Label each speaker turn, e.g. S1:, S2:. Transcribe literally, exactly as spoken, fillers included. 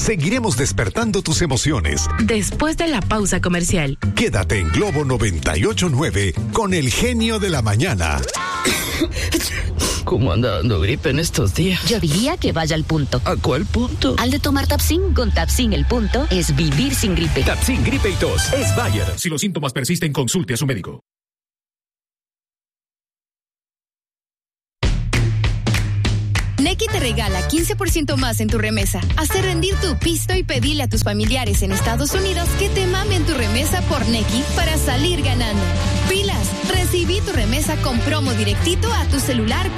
S1: seguiremos despertando tus emociones.
S2: Después de la pausa comercial.
S1: Quédate en Globo noventa y ocho punto nueve con el genio de la mañana.
S3: ¿Cómo anda dando gripe en estos días?
S4: Yo diría que vaya al punto.
S3: ¿A cuál punto?
S4: Al de tomar Tapsin. Con Tapsin el punto es vivir sin gripe.
S5: Tapsin, gripe y tos. Es Bayer. Si los síntomas persisten, consulte a su médico.
S6: Nequi te regala quince por ciento más en tu remesa. Hace rendir tu pisto y pedile a tus familiares en Estados Unidos que te mamen tu remesa por Nequi para salir ganando. Pilas, recibí tu remesa con promo directito a tu celular